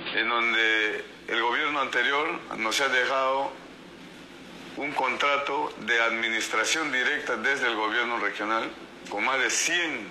en donde el gobierno anterior nos ha dejado un contrato de administración directa desde el gobierno regional con más de 100